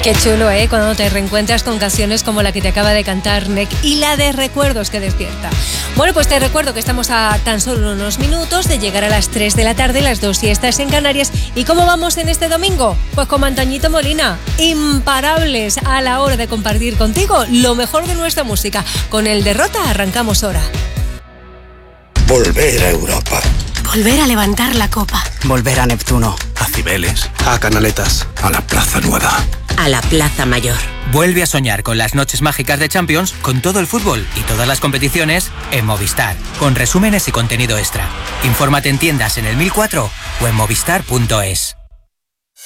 Qué chulo, ¿eh? Cuando te reencuentras con canciones como la que te acaba de cantar Nek y la de recuerdos que despierta. Bueno, pues te recuerdo que estamos a tan solo unos minutos de llegar a las 3 de la tarde, las 2 si estás en Canarias. ¿Y cómo vamos en este domingo? Pues con Antoñito Molina, imparables a la hora de compartir contigo lo mejor de nuestra música. Con el Derrota arrancamos hora. Volver a Europa. Volver a levantar la copa. Volver a Neptuno. A Cibeles. A Canaletas. A la Plaza Nueva. A la Plaza Mayor. Vuelve a soñar con las noches mágicas de Champions, con todo el fútbol y todas las competiciones en Movistar, con resúmenes y contenido extra. Infórmate en tiendas en el 1004 o en movistar.es.